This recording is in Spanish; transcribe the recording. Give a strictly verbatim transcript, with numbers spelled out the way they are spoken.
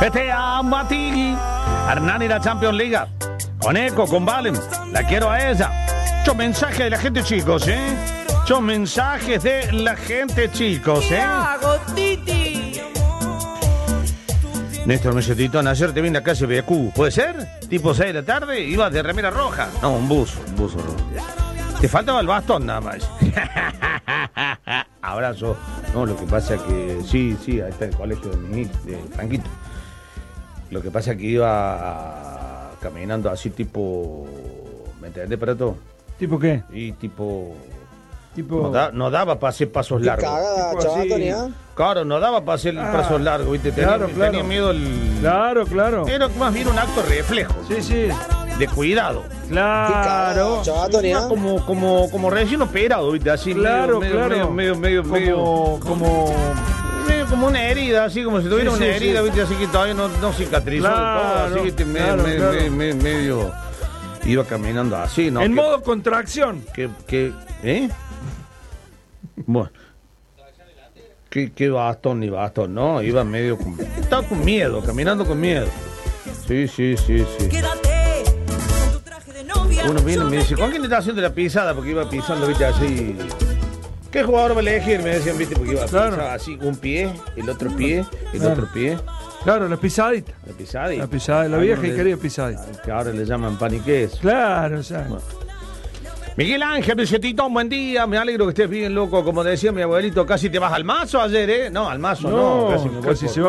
Petea Matigui, Hernani la Champions League. Con Eco, con Valen, la quiero a ella. Muchos mensajes de la gente, chicos, ¿eh? Muchos mensajes de la gente, chicos, ¿eh? ¿Qué hago, Titi? Néstor Mesetitón, ayer te vi en la calle B Q, ¿puede ser? Tipo seis de la tarde, ibas de remera roja. No, un buzo, un buzo rojo. Te faltaba el bastón nada más. Abrazo. No, lo que pasa es que sí, sí, ahí está el colegio de mi de Franquito. Lo que pasa es que iba caminando así tipo, ¿me entendés, Prato? ¿Tipo qué? Y tipo, Tipo... no, da, no daba para hacer pasos largos. Cagada, Tipo chaval, así. Tony, ¿eh? Claro, no daba para hacer Ah, pasos largos, ¿viste? Tenía, claro, claro. tenía miedo el... Claro, claro. Era más bien un acto reflejo, Sí, sí. de cuidado. Claro. Chaval, Tony, ¿eh? Más como, como, como recién operado, ¿viste? Así Claro, medio, claro. medio, medio, medio, medio, Como, como... medio como una herida, así como si tuviera Sí, una sí, herida, sí. ¿viste? Así que todavía no, no cicatrizó del todo, Claro, así, ¿viste? Medio, claro, medio, claro. medio, medio, medio- iba caminando así, ¿no? en Que- modo contracción. que, que, ¿eh? Bueno. ¿Qué, qué bastón ni bastón? No, iba medio con... Estaba con miedo, caminando con miedo. Sí, sí, sí, sí. Quédate con tu traje de novia. Uno viene y Yo me dice, ¿con quién estaba haciendo la pisada? Porque iba pisando, viste, así... ¿Qué jugador va a elegir? Me decían, viste, porque iba Claro. pisando así, un pie, el otro pie, el Claro. otro pie, Claro, la pisadita. la pisada y... La pisada, la a vieja uno y le- querida pisadita. Que ahora le llaman pan y queso. Claro, o sea. Bueno. Miguel Ángel, Mesetitón, buen día, me alegro que estés bien, loco. Como decía mi abuelito, casi te vas al mazo ayer, ¿eh? No, al mazo no, No, casi me voy casi por- se va